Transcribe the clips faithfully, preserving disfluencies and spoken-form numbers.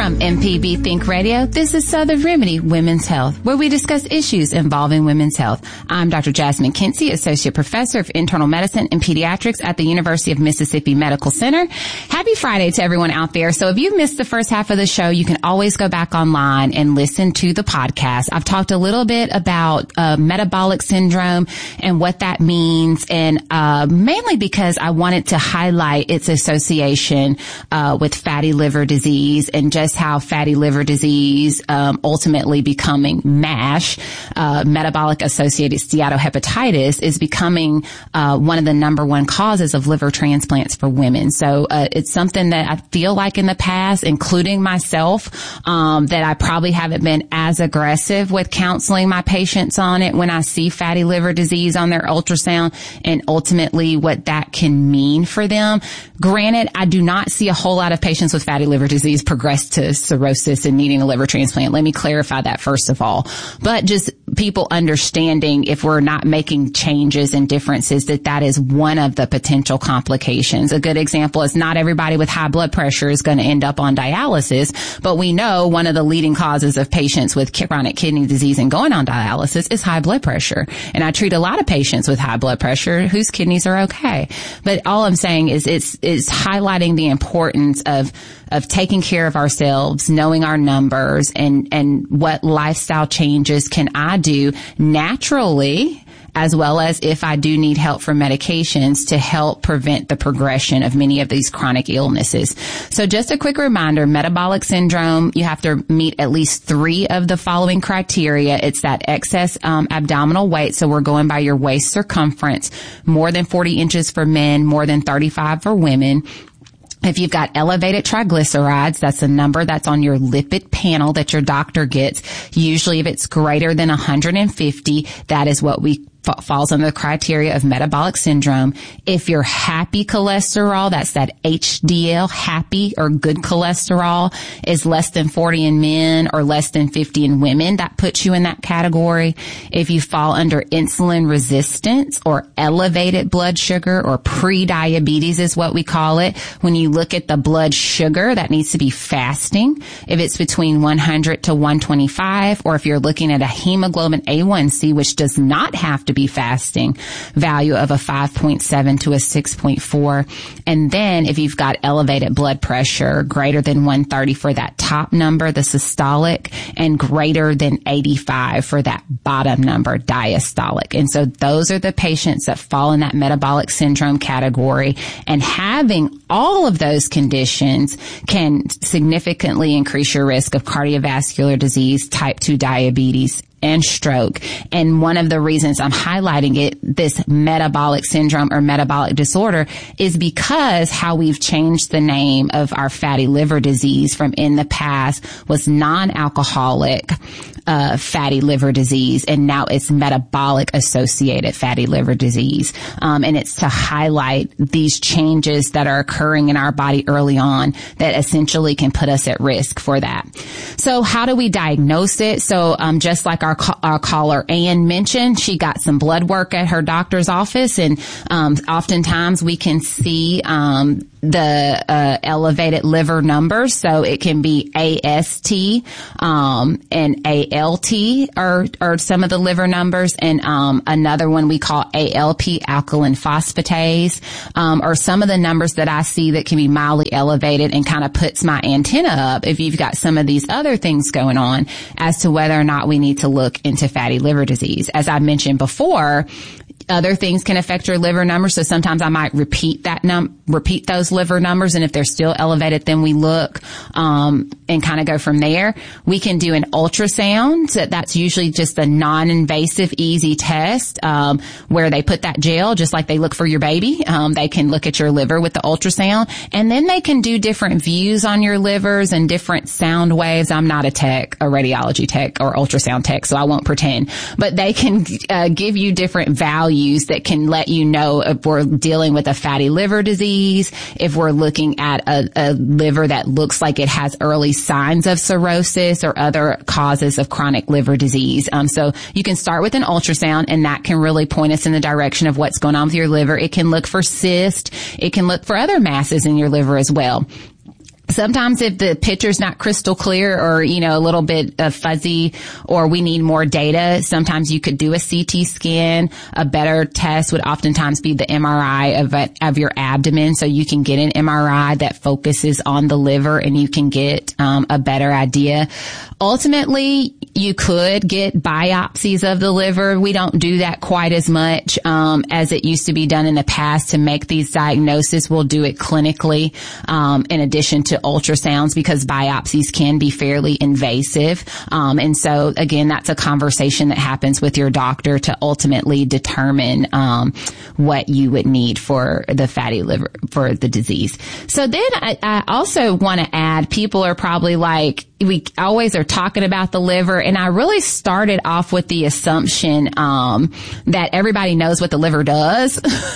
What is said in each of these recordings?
From M P B Think Radio, this is Southern Remedy Women's Health, where we discuss issues involving women's health. I'm Doctor Jasmine Kinsey, Associate Professor of Internal Medicine and Pediatrics at the University of Mississippi Medical Center. Happy Friday to everyone out there. So if you've missed the first half of the show, you can always go back online and listen to the podcast. I've talked a little bit about uh, metabolic syndrome and what that means, and uh mainly because I wanted to highlight its association uh with fatty liver disease, and just how fatty liver disease um ultimately becoming MASH, uh metabolic associated steatohepatitis, is becoming uh one of the number one causes of liver transplants for women. So uh, it's something that I feel like in the past, including myself, um that I probably haven't been as aggressive with counseling my patients on it when I see fatty liver disease on their ultrasound, and ultimately what that can mean for them. Granted, I do not see a whole lot of patients with fatty liver disease progress to cirrhosis and needing a liver transplant. Let me clarify that first of all. But just people understanding, if we're not making changes and differences, that that is one of the potential complications. A good example is not everybody with high blood pressure is going to end up on dialysis, but we know one of the leading causes of patients with chronic kidney disease and going on dialysis is high blood pressure. And I treat a lot of patients with high blood pressure whose kidneys are okay. But all I'm saying is it's, it's highlighting the importance of of taking care of ourselves, knowing our numbers, and, and what lifestyle changes can I do naturally, as well as if I do need help from medications to help prevent the progression of many of these chronic illnesses. So just a quick reminder, metabolic syndrome, you have to meet at least three of the following criteria. It's that excess um, abdominal weight, so we're going by your waist circumference, more than forty inches for men, more than thirty-five for women. If you've got elevated triglycerides, that's a number that's on your lipid panel that your doctor gets. Usually if it's greater than one hundred fifty, that is what we falls under the criteria of metabolic syndrome. If you're happy cholesterol, that's that H D L, happy or good cholesterol, is less than forty in men or less than fifty in women, that puts you in that category. If you fall under insulin resistance or elevated blood sugar, or pre-diabetes is what we call it, when you look at the blood sugar, that needs to be fasting. If it's between one hundred to one twenty-five, or if you're looking at a hemoglobin A one C, which does not have to be fasting, value of a five point seven to a six point four. And then if you've got elevated blood pressure greater than one thirty for that top number, the systolic, and greater than eighty-five for that bottom number, diastolic. And so those are the patients that fall in that metabolic syndrome category. And having all of those conditions can significantly increase your risk of cardiovascular disease, type two diabetes, and stroke. And one of the reasons I'm highlighting it, this metabolic syndrome or metabolic disorder, is because how we've changed the name of our fatty liver disease from in the past was non-alcoholic uh fatty liver disease, and now it's metabolic associated fatty liver disease. Um, and it's to highlight these changes that are occurring in our body early on that essentially can put us at risk for that. So how do we diagnose it? So um just like our our caller Ann mentioned, she got some blood work at her doctor's office, and um oftentimes we can see um the uh elevated liver numbers. So it can be A S T um and A L T are are some of the liver numbers, and um another one we call A L P, alkaline phosphatase, um or some of the numbers that I see that can be mildly elevated and kind of puts my antenna up if you've got some of these other things going on as to whether or not we need to look into fatty liver disease. As I mentioned before, other things can affect your liver numbers. So sometimes I might repeat that num, repeat those liver numbers. And if they're still elevated, then we look, um, and kind of go from there. We can do an ultrasound. So that's usually just a non-invasive, easy test, um, where they put that gel, just like they look for your baby. Um, they can look at your liver with the ultrasound, and then they can do different views on your livers and different sound waves. I'm not a tech, a radiology tech or ultrasound tech, so I won't pretend, but they can uh, give you different values that can let you know if we're dealing with a fatty liver disease, if we're looking at a, a liver that looks like it has early signs of cirrhosis or other causes of chronic liver disease. Um, so you can start with an ultrasound, and that can really point us in the direction of what's going on with your liver. It can look for cysts. It can look for other masses in your liver as well. Sometimes if the picture's not crystal clear or, you know, a little bit uh, fuzzy or we need more data, sometimes you could do a C T scan. A better test would oftentimes be the M R I of a, of your abdomen. So you can get an M R I that focuses on the liver and you can get um, a better idea. Ultimately, you could get biopsies of the liver. We don't do that quite as much um, as it used to be done in the past to make these diagnoses. We'll do it clinically um, in addition to ultrasounds because biopsies can be fairly invasive. Um, and so, again, that's a conversation that happens with your doctor to ultimately determine um, what you would need for the fatty liver, for the disease. So then I, I also want to add, people are probably like, we always are talking about the liver, and I really started off with the assumption um that everybody knows what the liver does.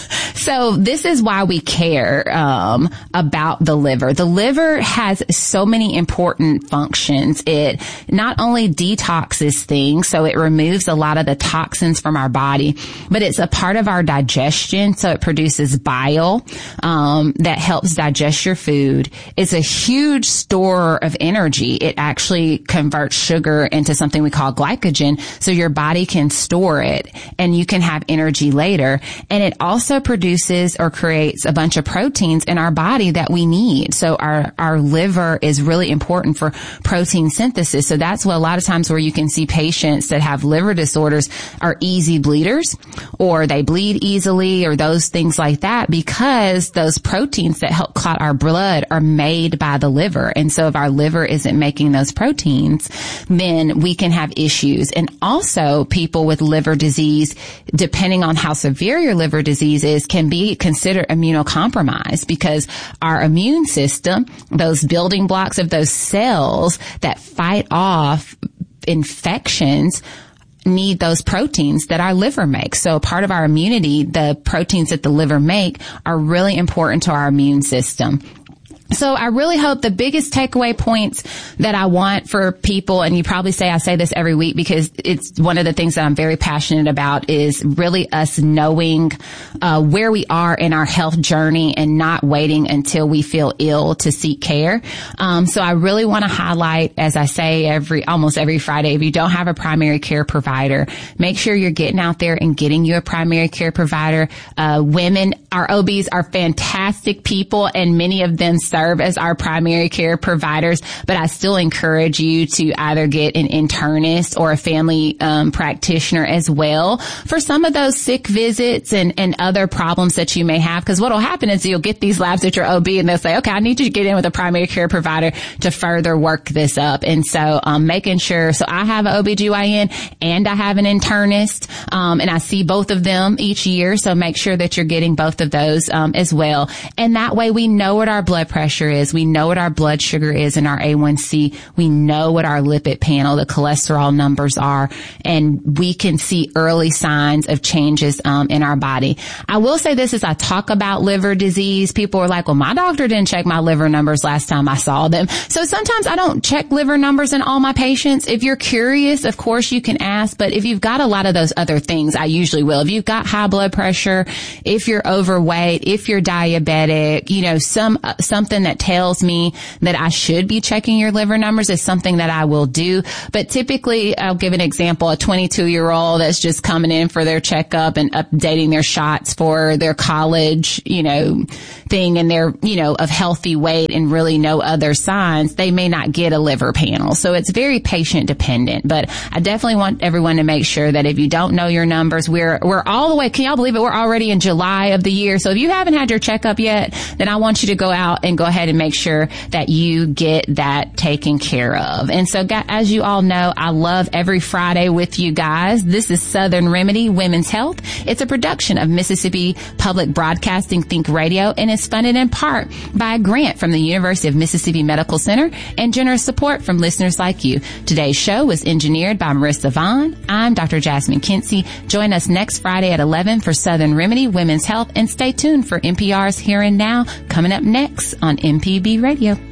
So this is why we care um about the liver. The liver has so many important functions. It not only detoxes things, so it removes a lot of the toxins from our body, but it's a part of our digestion, so it produces bile um that helps digest your food. It's a huge store of energy. It actually converts sugar into something we call glycogen, so your body can store it and you can have energy later. And it also produces or creates a bunch of proteins in our body that we need. So our, our liver is really important for protein synthesis. So that's what a lot of times where you can see patients that have liver disorders are easy bleeders, or they bleed easily, or those things like that, because those proteins that help clot our blood are made by the liver. And so if our liver isn't making those proteins, then we can have issues. And also people with liver disease, depending on how severe your liver disease is, can be considered immunocompromised, because our immune system, those building blocks of those cells that fight off infections, need those proteins that our liver makes. So part of our immunity, the proteins that the liver make, are really important to our immune system. So I really hope the biggest takeaway points that I want for people, and you probably say I say this every week because it's one of the things that I'm very passionate about, is really us knowing uh where we are in our health journey and not waiting until we feel ill to seek care. Um so I really want to highlight, as I say every almost every Friday, if you don't have a primary care provider, make sure you're getting out there and getting you a primary care provider. Uh women, our O Bs are fantastic people, and many of them serve as our primary care providers, but I still encourage you to either get an internist or a family um, practitioner as well for some of those sick visits and, and other problems that you may have. Because what will happen is you'll get these labs at your O B and they'll say, okay, I need you to get in with a primary care provider to further work this up. And so um, making sure, so I have an O B G Y N and I have an internist, um, and I see both of them each year. So make sure that you're getting both of those um, as well. And that way we know what our blood pressure is. We know what our blood sugar is and our A one C. We know what our lipid panel, the cholesterol numbers are, and we can see early signs of changes um, in our body. I will say this as I talk about liver disease. People are like, well, my doctor didn't check my liver numbers last time I saw them. So sometimes I don't check liver numbers in all my patients. If you're curious, of course you can ask, but if you've got a lot of those other things, I usually will. If you've got high blood pressure, if you're overweight, if you're diabetic, you know, some uh, something that tells me that I should be checking your liver numbers is something that I will do. But typically, I'll give an example, a twenty-two year old that's just coming in for their checkup and updating their shots for their college, you know, thing, and they're, you know, of healthy weight and really no other signs, they may not get a liver panel. So it's very patient dependent. But I definitely want everyone to make sure that if you don't know your numbers, we're, we're all the way, can y'all believe it? We're already in July of the year. So if you haven't had your checkup yet, then I want you to go out and go ahead and make sure that you get that taken care of. And so, as you all know, I love every Friday with you guys. This is Southern Remedy Women's Health. It's a production of Mississippi Public Broadcasting Think Radio, and is funded in part by a grant from the University of Mississippi Medical Center and generous support from listeners like you. Today's show was engineered by Marissa Vaughn. I'm Doctor Jasmine Kinsey. Join us next Friday at eleven for Southern Remedy Women's Health, and stay tuned for N P R's Here and Now, coming up next on M P B Radio.